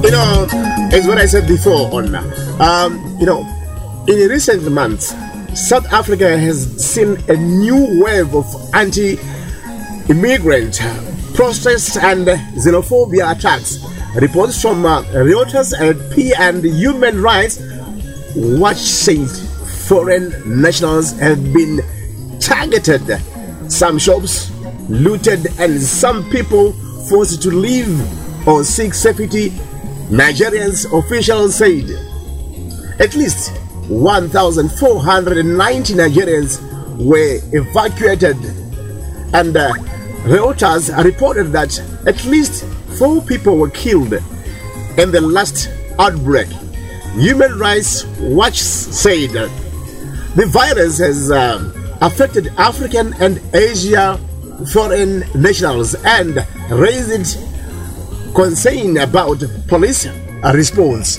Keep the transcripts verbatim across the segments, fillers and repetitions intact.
You know, as what I said before on, um, you know, in recent months, South Africa has seen a new wave of anti-immigrant protests and xenophobia attacks. Reports from uh, Reuters, L P, and Human Rights Watch said foreign nationals have been targeted, some shops looted, and some people forced to leave or seek safety. Nigerians officials said at least one thousand four hundred ninety Nigerians were evacuated, and uh, Reuters reported that at least four people were killed in the last outbreak. Human Rights Watch said that the virus has uh, affected African and Asia foreign nationals and raised concern about police response.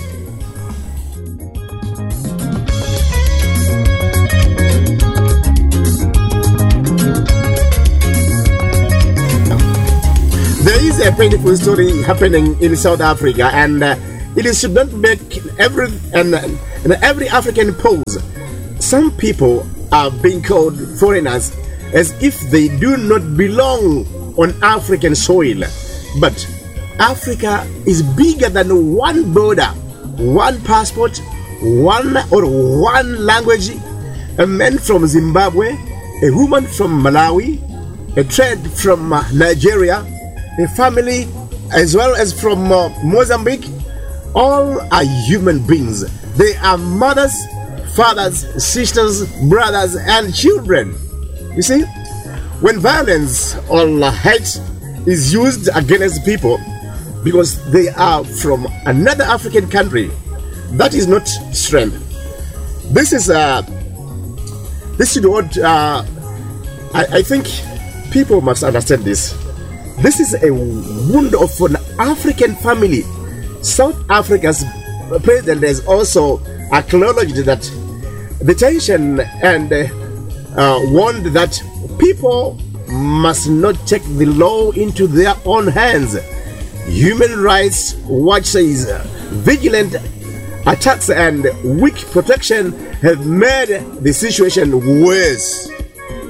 There is a painful story happening in South Africa, and uh, it should not make every and, and every African pause. Some people are being called foreigners as if they do not belong on African soil. But Africa is bigger than one border, one passport, one or one language. A man from Zimbabwe, a woman from Malawi, a trade from uh, Nigeria, a family as well as from uh, Mozambique. All are human beings. They are mothers, fathers, sisters, brothers, and children. You see, when violence or hate is used against people because they are from another African country, that is not strength. This is uh, this is what uh, I, I think people must understand this. This is a wound of an African family. South Africa's president has also acknowledged that the tension and uh, uh, warned that people must not take the law into their own hands. Human Rights Watch says vigilant attacks and weak protection have made the situation worse.